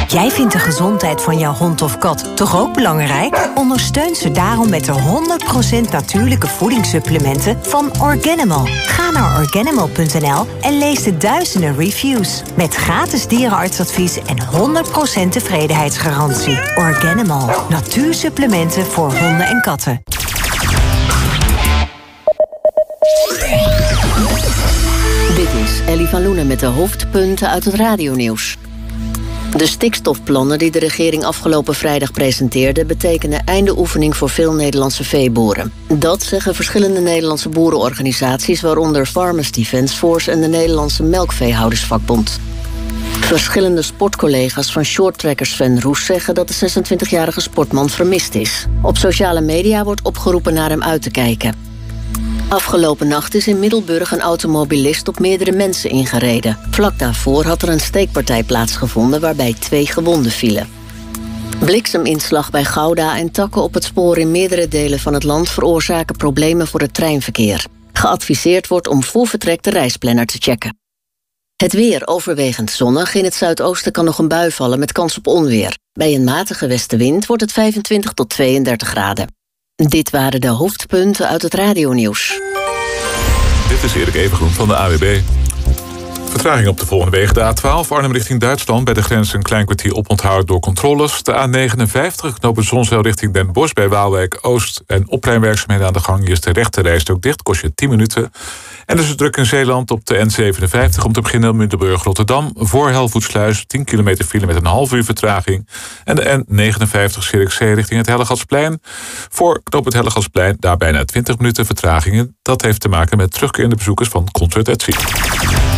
Jij vindt de gezondheid van jouw hond of kat toch ook belangrijk? Ondersteun ze daarom met de 100% natuurlijke voedingssupplementen van Organimal. Ga naar Organimal.nl en lees de duizenden reviews. Met gratis dierenartsadvies en 100% tevredenheidsgarantie. Organimal. Natuursupplementen voor honden en katten. Dit is Ellie van Loenen met de hoofdpunten uit het radionieuws. De stikstofplannen die de regering afgelopen vrijdag presenteerde betekenen einde oefening voor veel Nederlandse veeboeren. Dat zeggen verschillende Nederlandse boerenorganisaties, waaronder Farmers Defence Force en de Nederlandse Melkveehoudersvakbond. Verschillende sportcollega's van shorttracker Sven Roes zeggen dat de 26-jarige sportman vermist is. Op sociale media wordt opgeroepen naar hem uit te kijken. Afgelopen nacht is in Middelburg een automobilist op meerdere mensen ingereden. Vlak daarvoor had er een steekpartij plaatsgevonden waarbij 2 gewonden vielen. Blikseminslag bij Gouda en takken op het spoor in meerdere delen van het land veroorzaken problemen voor het treinverkeer. Geadviseerd wordt om voor vertrek de reisplanner te checken. Het weer overwegend zonnig. In het zuidoosten kan nog een bui vallen met kans op onweer. Bij een matige westenwind wordt het 25 tot 32 graden. Dit waren de hoofdpunten uit het radionieuws. Dit is Erik Evengroen van de AWB. Vertraging op de volgende wegen. De A12 Arnhem richting Duitsland. Bij de grens een klein kwartier oponthoud door controles. De A59 knopen Zonzeel richting Den Bosch bij Waalwijk Oost. En opruimwerkzaamheden aan de gang. Hier is de rechte rijstrook dicht. Kost je 10 minuten. En dus druk in Zeeland op de N57 om te beginnen Middelburg-Rotterdam. Voor Helvoetsluis 10 kilometer file met een half uur vertraging. En de N59 Zierikzee richting het Hellegatsplein. Voor knoop het Hellegatsplein daar bijna 20 minuten vertragingen. Dat heeft te maken met terugkerende bezoekers van Concert@Zee.